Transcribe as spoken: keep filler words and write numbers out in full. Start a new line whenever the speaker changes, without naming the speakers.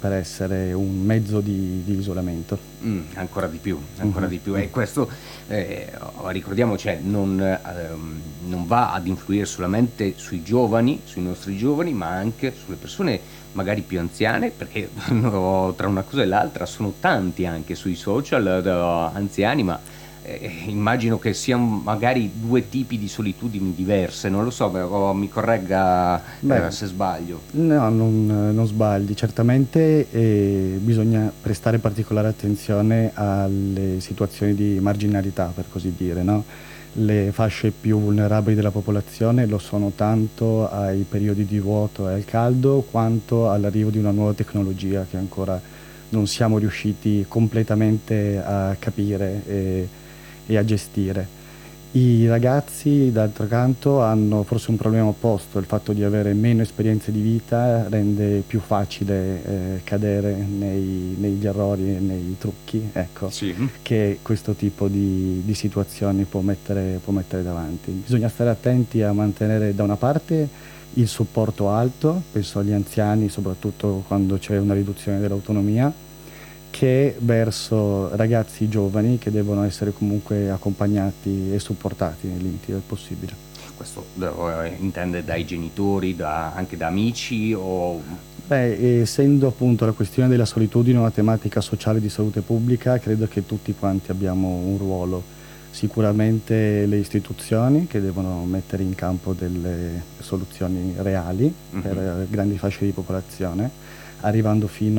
per essere un mezzo di, di isolamento.
Mm, ancora di più, ancora
Mhm.
di più. E questo, eh, ricordiamo, cioè, non, ehm, non va ad influire solamente sui giovani, sui nostri giovani, ma anche sulle persone magari più anziane, perché no, tra una cosa e l'altra sono tanti anche sui social, eh, anziani, ma eh, immagino che siano magari due tipi di solitudini diverse, non lo so, però mi corregga
Beh,
eh, se sbaglio.
no, non, non sbagli, certamente eh, bisogna prestare particolare attenzione alle situazioni di marginalità, per così dire, no? Le fasce più vulnerabili della popolazione lo sono tanto ai periodi di vuoto e al caldo, quanto all'arrivo di una nuova tecnologia che ancora non siamo riusciti completamente a capire e, e a gestire. I ragazzi, d'altro canto, hanno forse un problema opposto: il fatto di avere meno esperienze di vita rende più facile eh, cadere nei- negli errori e nei trucchi, ecco,
Sì.
che questo tipo di, di situazioni può mettere, può mettere davanti. Bisogna stare attenti a mantenere da una parte il supporto alto, penso agli anziani, soprattutto quando c'è una riduzione dell'autonomia, che verso ragazzi giovani che devono essere comunque accompagnati e supportati nei limiti del possibile.
Questo eh, intende dai genitori, da- anche da amici o...
Beh, essendo appunto la questione della solitudine una tematica sociale di salute pubblica, credo che tutti quanti abbiamo un ruolo. Sicuramente le istituzioni che devono mettere in campo delle soluzioni reali per
Mhm.
eh, grandi fasce di popolazione, arrivando fino